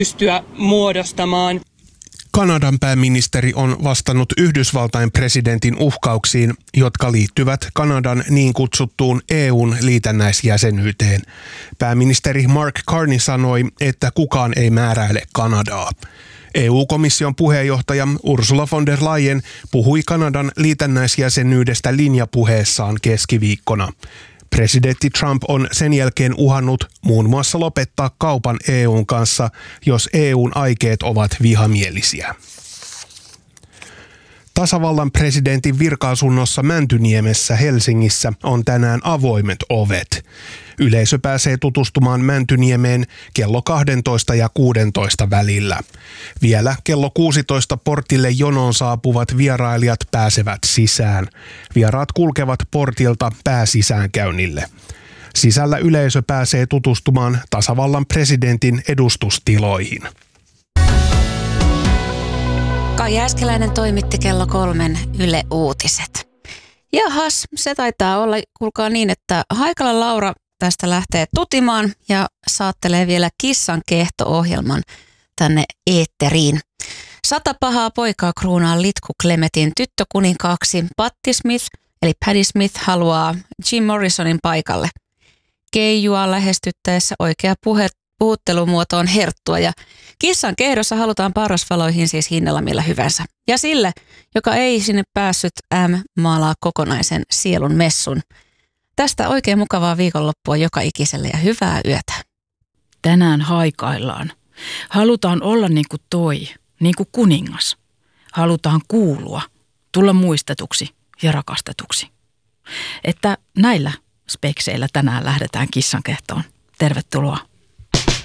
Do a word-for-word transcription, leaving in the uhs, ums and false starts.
pystyä muodostamaan. Kanadan pääministeri on vastannut Yhdysvaltain presidentin uhkauksiin, jotka liittyvät Kanadan niin kutsuttuun E U:n liitännäisjäsenyyteen. Pääministeri Mark Carney sanoi, että kukaan ei määräile Kanadaa. E U-komission puheenjohtaja Ursula von der Leyen puhui Kanadan liitännäisjäsenyydestä linjapuheessaan keskiviikkona. Presidentti Trump on sen jälkeen uhannut muun muassa lopettaa kaupan E U:n kanssa, jos E U:n aikeet ovat vihamielisiä. Tasavallan presidentin virka-asunnossa Mäntyniemessä Helsingissä on tänään avoimet ovet. Yleisö pääsee tutustumaan Mäntyniemeen kello kaksitoista ja kuusitoista välillä. Vielä kello kuusitoista portille jonoon saapuvat vierailijat pääsevät sisään. Vieraat kulkevat portilta pääsisäänkäynnille. Sisällä yleisö pääsee tutustumaan tasavallan presidentin edustustiloihin. Kai Jääskeläinen toimitti kello kolmen Yle Uutiset. Jahas, se taitaa olla, kuulkaa niin, että Haikalan Laura tästä lähtee tutimaan ja saattelee vielä Kissan kehto-ohjelman tänne eetteriin. Sata pahaa poikaa kruunaa Litku Clemetin tyttökuninkaaksi. Patti Smith, eli Paddy Smith, haluaa Jim Morrisonin paikalle. Keijua lähestyttäessä oikea puhe, puhuttelumuoto on herttua ja Kissan kehdossa halutaan parasvaloihin siis hinnalla millä hyvänsä. Ja sille, joka ei sinne päässyt, M maalaa kokonaisen sielun messun. Tästä oikein mukavaa viikonloppua joka ikiselle ja hyvää yötä. Tänään haikaillaan. Halutaan olla niin kuin toi, niin kuin kuningas. Halutaan kuulua, tulla muistetuksi ja rakastetuksi. Että näillä spekseillä tänään lähdetään Kissan kehtoon. Tervetuloa.